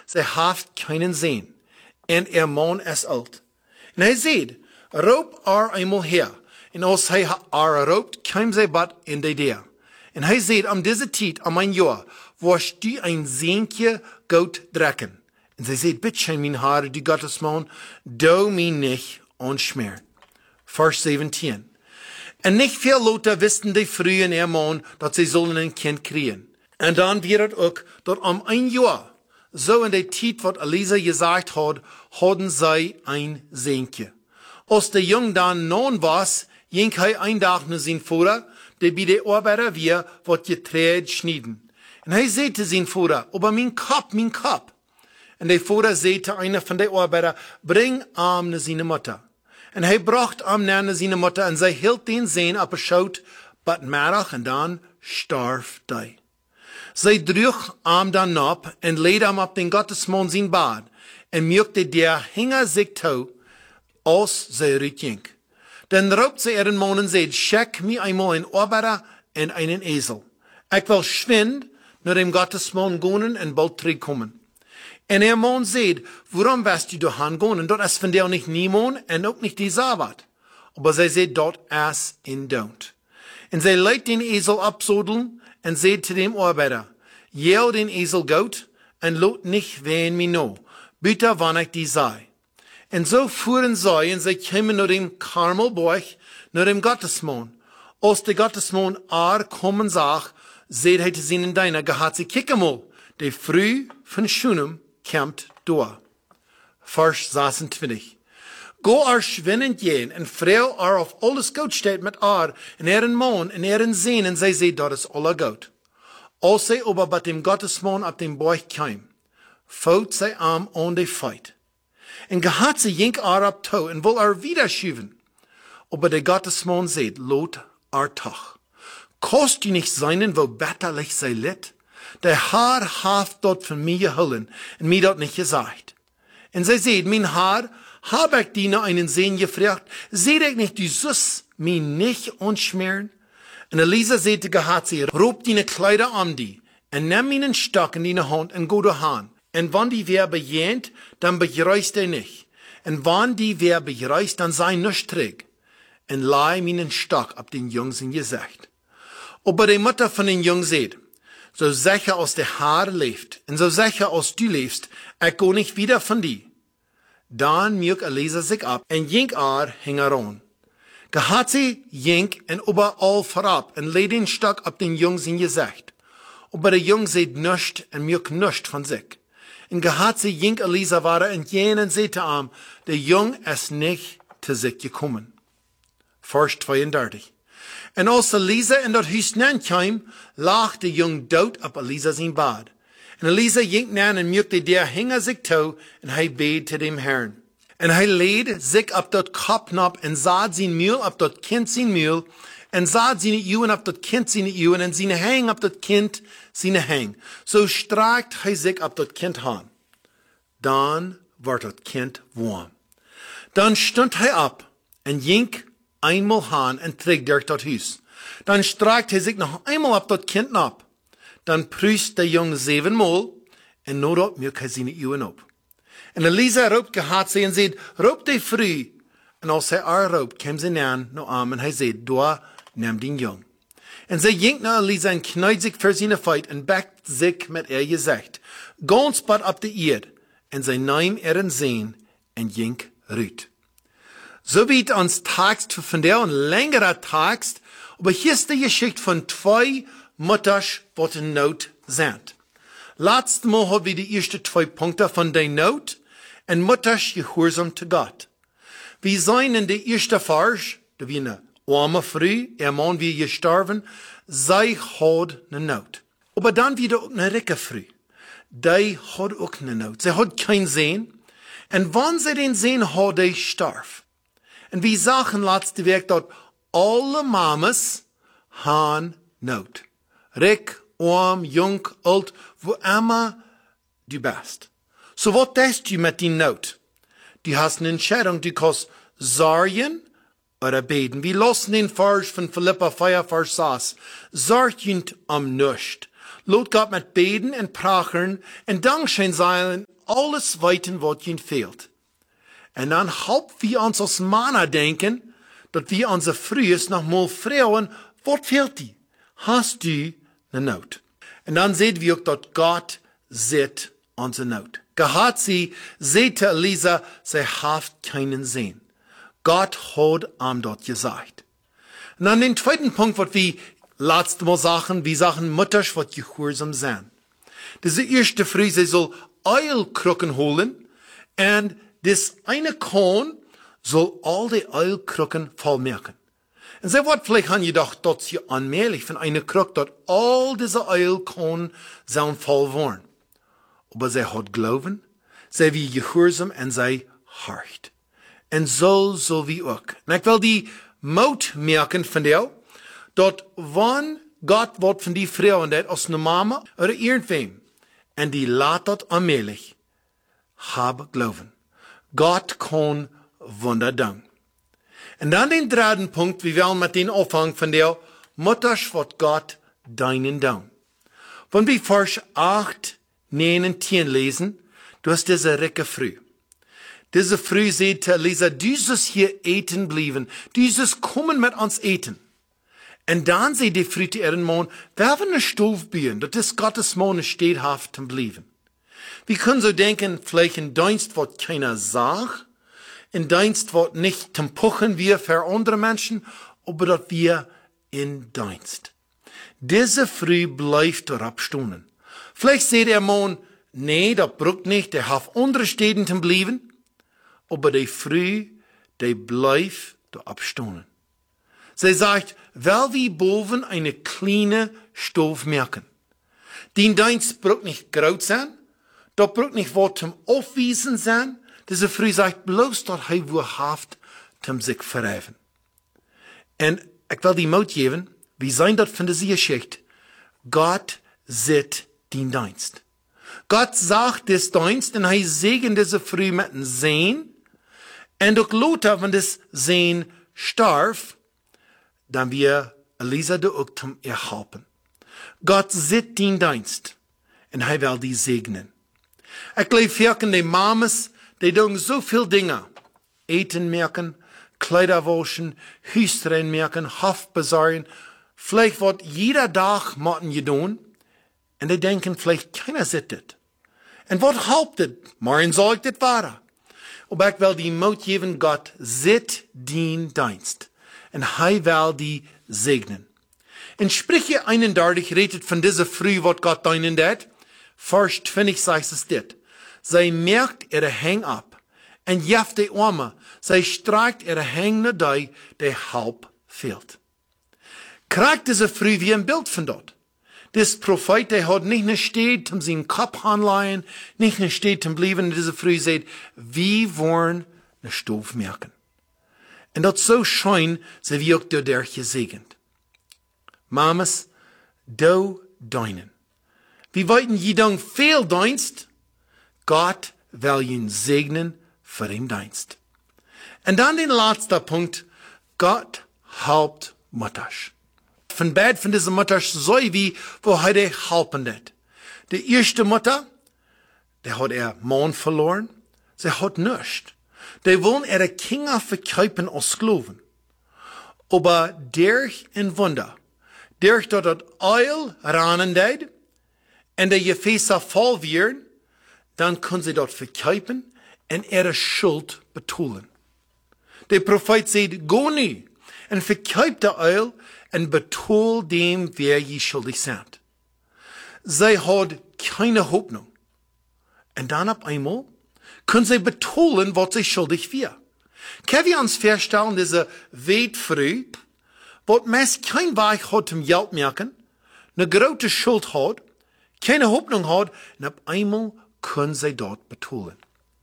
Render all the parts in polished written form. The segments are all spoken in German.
zij haft keinen Sinn, en Mann ist alt. En hij zei, roep eenmaal her, en als hij roopt, kwam zij bad in de deur. En hij zei, deze tijd, mijn jaar, wirst du ein Seentje goud drecken. En zij zei, bitte, mijn Herr, du Gottesmann, du mich nicht anschmieren. Vers 17. En nicht veel Leute wisten die frühen Ehemann, dat sie sollen ein Kind kriegen. En dan wird het ook, dat ein Jahr, so in der Zeit, wat Elisa gesagt hat, hadden zij ein Seentje. Als der Jung dann 9 was, ging hij ein Tag naar zijn vader, der bij de arbeiter weer wat getreed schnieden. En hij zei te zijn vader, aber mein Kop. En der vader zei te einer van de arbeiter, bring arm naar zijn Mutter. En hij bracht arm naar zijn Mutter, en zij hield den Zehn op een schoot, bat middag, en dan starf hij. Zij droeg arm dan op, en leed hem op den Gottesmann zijn bad, en merkte der hinger zich toe, als zij uitging. Dan roept zij ihren Mann en zei, schick mir einmal een arbeiter en einen Esel. Ik wil schwind naar dem Gottesmann gaan en bald terugkomen. En ihr Mann zei, waarom wirst du dahin gehen? Und dort ist von dir nicht niemand und auch nicht die Sabbat. Aber sie zei, dort ist in don't. Und sie leidt den Esel absodeln und zei zu dem Arbeiter, jel den Esel gout und lot nicht wehen mir no, bitte wann ich die sei. Und so fuhren sie und sie kamen nach dem Karmelberg, nach dem Gottesmann. Als der Gottesmann kommen sah, seht er zu ihnen deiner, gehad sie, kick mal, der früh von Schunem kämmt door. Vers 26. Go schwinnend gehen, en Frau auf alles goud steht mit en een Mann, en een Sehn, en zij zei, dat is alle goud. Als zij aber bei dem Gottesmann auf dem Berg kam, fout zij am an de feit. En gehad sie jink op toe, en wil wieder schuwen. Aber der Gottesmann zei, lot toch. Kost du nicht seinen, wo betterlich sei litt? Der Herr haft dort von mir gehüllen und mir dort nicht gesagt. Und sie sagt, mein Herr, hab ich dir noch einen Sehn gefragt, seht ich nicht, du sollst mich nicht anschmieren? Und Elisa sagte, Gehazi, rob deine Kleider an die und nimm einen Stock in deine Hand und go dahin. Und wenn die wer bejähnt, dann begreist er nicht. Und wenn die wer begreist, dann sei nicht träg. Und leih meinen Stock ab den Jungs in Gesicht. Aber die Mutter von den Jungs sagt, so sicher als der Herr lebt, und so sicher als du lebst, ich go nicht wieder von dir. Dann mög Elisa sich ab, und jink hing an. Gehad sie jink und überall vorab, und leh den Stock ab den Jungs in Gesicht. Aber der Jung seht nischt, und mög nischt von sich. Und gehad sie jink Elisa war, und jenen sehte am, der Jung ist nicht zu sich gekommen. Vers 32. En als Elisa in dat huis kwam, lag de jong dood op Elisa zijn bad. En Elisa ging naar en merkte der hinger zich toe en hij beet te dem Herrn. En hij leed zich op dat kopnap en zat zijn muil op dat kind zijn muil en zat zijn uwen op dat kind zijn uwen en zijn hang op dat kind zijn hang. Zo straakt hij zich op dat kind aan. Dan werd dat kind warm. Dan stond hij op en ging einmal han en trug durch dat huis. Dan streikt hij zich nog einmal op dat kind ab. Dan prüst de jong 7-mal en nodat merkt hij zijn uwen op. En Elisa roept gehad ze en zegt, roep die früh. En als hij roept, kwam ze naar arm en hij zei, doa, neem den jong. En zij jinkt naar Elisa en knuit zich voor zijn feit en bekt zich met gezicht. Ganz bad op de eerd. En zij neem een Sehn en jink ruit. So wie uns Text von der ein längerer Text, aber hier ist die Geschichte von 2 Mutters, die in Not sind. Letztes Mal haben wir die ersten 2 Punkte von der Not und Mutters Gehorsam zu Gott. Wir sehen in der ersten Vers, da wir eine arme Frau, ihr Mann wie gestorben, sie hat eine Not. Aber dann wieder auch eine reiche Frau. Die hat auch eine Not. Sie hat kein Sehn. Und wenn sie den Sehn hat, die starb. En we zagen laatste week dat alle mamas han nood. Rik, arm, jong, oud, wo immer du bist. So wat denkst du mit die nood? Du hast eine Entscheidung, du kannst sorgen oder beten. Wir lassen den Vers von Philippa 4, Vers 6. Sorgend nichts. Lot Gott mit beten und prachen und Dankschein sein alles weten, wat ihnen fehlt. En dan helpt wir uns als Männer denken, dass wir onze frühes noch mal fragen, wat fehlt die? Hast du eine Not? En dan sehen wir auch, dass Gott sieht onze Not. Gehad sie, sehte Elisa, sie haft keinen Sinn. Gott hat ihm dort gesagt. Und dann den zweiten Punkt, was wir letztes Mal sagen, wir sagen Mutters, was gehorsam sind. Diese erste Frau, sie soll Eilkrucken holen, und das eine Korn soll all die Eilkrucken vollmerken. Und sie wird vielleicht haben gedacht, dass sie allmählich von einer Krug, dass all diese Eilkorn sollen voll werden. Aber sie hat Glauben, sie wie gehorsam und sie hart. Und so wie auch. Und ich will die Mut merken von dir, dass wann Gott wird von die Frau und das aus einer Mama oder irgendwem, und die lässt das allmählich, habe Glauben. Gott kann Wunder tun. Und dann den dritten Punkt, wir wollen mit den Anfang von der Mutters wird Gott deinen tun. Wenn wir Vers 8, 9 und 10 lesen, du hast diese Recke früh. Diese Früh sagt Elisa, du sollst hier eten bleiben, du sollst kommen mit uns eten. Und dann sagt die Früh zu ihren Mann, wir haben eine Stuf bauen, das ist Gottes Mann stehthaft zu bleiben. Wir können so denken, vielleicht ein Dienst, was keiner sagt, ein Dienst, was nicht zum Puchen wir für andere Menschen, aber dass wir in Dienst. Diese Früh bleibt dort stunden. Vielleicht sagt der Mann, nee, das braucht nicht, der hat andere Städten zu bleiben, aber die Früh, die bleibt dort stunden. Sie sagt, weil wir boven eine kleine Stoff merken. Die Dienst braucht nicht groß sein, das braucht nicht was zum Aufwiesen sein. Diese Früh sagt bloß, dass er wohlhaft zum sich verheffen. Und ich will die Mut geben, wie sein das von dieser Geschichte. Gott sieht den Dienst. Gott sagt des Dienst und er segnet diese Früh mit dem Sehen. Und auch Lothar, wenn das Sehen starb, dann wir Elisa de auch zum erhalten. Gott sieht den Dienst und er will die segnen. Ich glaube, wirken die Mamas, die tun so viel Dinge. Eten merken, Kleider waschen, Hüstrein merken, Haft besorgen. Vielleicht wird jeder Tag machen getan. Und die denken, vielleicht keiner sieht das. Und was hauptet? Morgen soll ich das wahr. Aber ich will die Mut geben, Gott sieht den Dienst. Und er will die segnen. In Sprüche 31 redet von dieser Früh, was Gott deinen dat. Vers 20 sagt es dit. Zij merkt ihre Hang ab. En jeft die Arme. Zij streikt ihre hängende Dei, die halb fehlt. Krijgt diese Früh wie ein Bild von dort. Das Prophet, der hat nicht eine Steht, um seinen Kopf anleihen, nicht eine Steht, um bleiben, diese Früh sagt, wie wollen eine Stoff merken. Und das so schön, sie wie auch der gesegnet. Mamas, du deinen. Wie wollten je dann viel Dienst? Gott will ihn segnen für den Dienst. Und dann den letzten Punkt, Gott helpt Mutters. Von Bad von dieser Mutters so wie, wo heute helfen det. Die erste Mutter, der hat ihr Mann verloren, sie hat nichts. Die wollen ihre Kinder verkaufen als Sklaven. Aber durch ein Wunder, durch das Öl ranen det, und die Gefäße voll werden, dann können sie dort verkaufen und ihre Schuld betalen. Der Prophet sagt, go nu und verkauft das Öl und betal dem, wer je schuldig sind. Sie hat keine Hoffnung. Und dann auf einmal können sie betalen, was sie schuldig wäre. Können wir uns vorstellen, diese Weitfrau, was meist kein Weg hat zum Geld merken, eine große Schuld hat, keine Hoffnung hat, und auf einmal können sie dort betalen.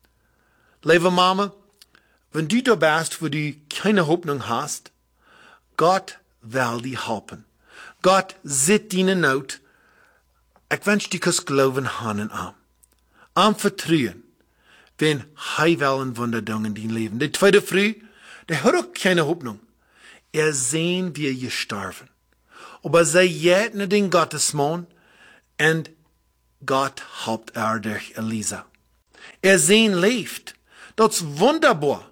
Liebe Mama, wenn du da bist, wo du keine Hoffnung hast, Gott will dir helfen. Gott sieht deine Not. Ich wünsche dir das Glauben haben an. Am Vertrauen, wenn er will ein Wunder tun in dein Leben. Die zweite Früh, der hat auch keine Hoffnung. Sehen wir gestorben. Aber sie jäten den Gottesmann und Gott helpt durch Elisa. Sehen leeft. Dat is wunderbaar.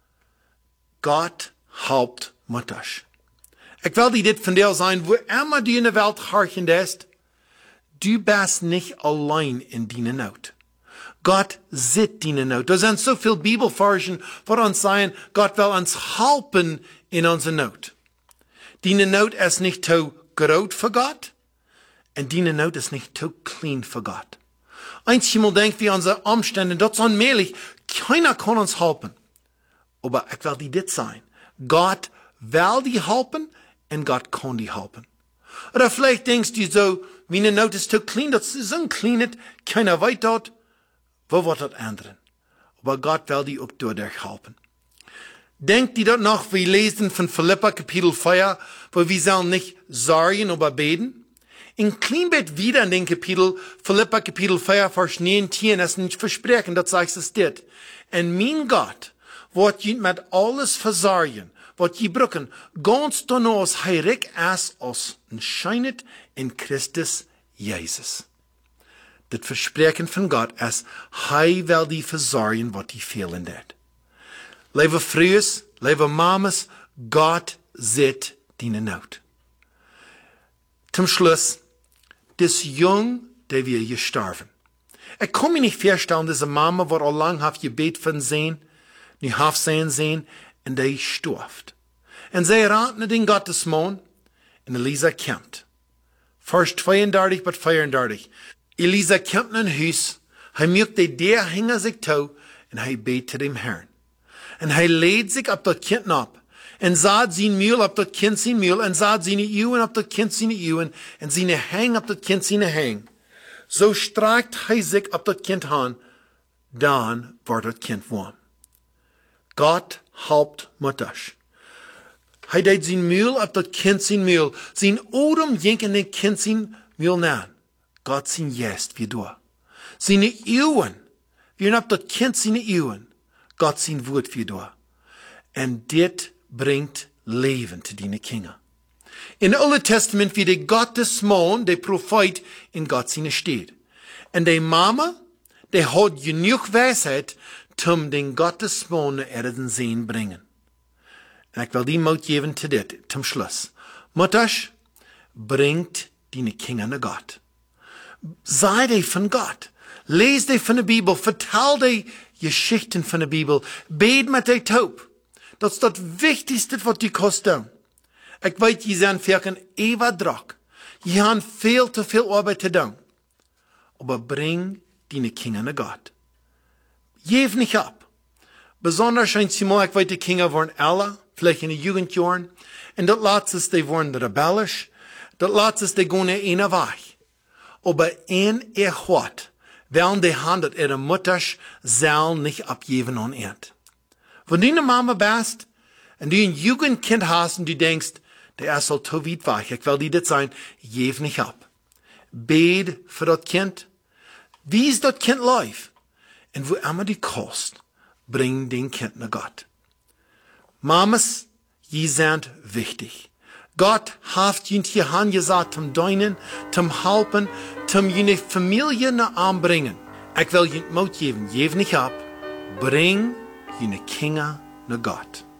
Gott helpt mutters. Ik wil die dit van deel zijn, wo immer du in de wereld harchen ist, du bist nicht allein in die nood. Gott zit die nood. Er zijn zoveel Bibelversen voor ons zeggen, Gott will uns helpen in onze nood. Die nood is nicht te groot voor Gott, en die nood is nicht te klein voor Gott. Einmal denkt wie unsere Umstände, das ist unmöglich. Keiner kann uns helfen. Aber ich will die dit sein. Gott will die helfen und Gott kann die helfen. Oder vielleicht denkst du so, wie eine Not ist zu klein, das ist so klein, keiner weiß dort, wo wird das ändern? Aber Gott will die auch dadurch helfen. Denkt ihr dort noch, wir lesen von Philippa Kapitel 4, wo wir sollen nicht sorgen, aber beten? In Kleinbett wieder in den Kapitel, Philippa Kapitel 4, Vers 19, es nicht versprechen, das sagt es dit. En mein Gott, wird je mit alles versorgen, wird je brücken, ganz donos heilig as os scheinet in Christus Jesus. Das Versprechen von Gott ist, Hij will die versorgen, was die fehlen det. Lieve Frühes, lieve Mamas, Gott sieht die Not. Zum Schluss, das Jung, der wir gestorben. Ich kann mir nicht vorstellen, diese Mama, die auch lang hat gebet von sehen, nicht hat sehen, und die stirbt. Und sie raten den Gottesmann, und Elisa kommt. Vers 32 bis 34. Elisa kommt in ein Haus, er merkt, der hängt sich zu, und er betet dem Herrn. Und er lädt sich auf das Kind ab. En zaad zijn muil op dat kind zijn muil, en zaad zijn eeuwen op dat kind zijn eeuwen, en zijn hang op dat kind zijn hang. Zo strijkt hij zich op dat kind aan, dan wordt dat kind warm. God helpt mutters. Hij deed zijn muil op dat kind zijn muil, zijn odem jenken den kind zijn muil na. God zijn jest wie door. Zijn eeuwen, wie op dat kind zijn eeuwen, God zijn woord wie door. En dit bringt Leben zu deine Kinder. In Old Testament wie der Gottesmann, der Prophet in Gott seine steht. Und die Mama, der hat genug Weisheit, um den Gottesmann erden Sehen bringen. Und ich will die Mut geben zu dit, zum Schluss. Mutters, bringt deine Kinder nach Gott. Sei die von Gott. Lies die von der Bibel, vertel die Geschichten von der Bibel, bet mit die taub. Dat is dat wichtigste wat je kost doen. Ik weet, je zijn werken even druk. Je hebt veel te veel arbeid te doen. Maar breng die Kinder naar God. Geef niet op. Besonders schijnt sie mal, ik weet, die Kinder worden alle, vielleicht in de Jugendjahren. En dat laatste, die worden rebellisch. Dat laatste, die gaan naar een weg. Maar in God, wel die hand dat ihre Mutters zal nicht abgeben an Erd. Wenn du eine Mama bist und du ein Jugendkind hast und du denkst, der ist so zu weit weg, ich will dir das sein, gib nicht ab. Bet für das Kind. Wie ist das Kind läuft? Und wo immer die kost, bring den Kind nach Gott. Mamas, die sind wichtig. Gott hat ihnen die Hand gesagt, zum Deinen, zum Helfen, zum ihre Familie nach Arm bringen. Ich will ihnen Mut geben, gib nicht ab, bring deine Kinder nach Gott.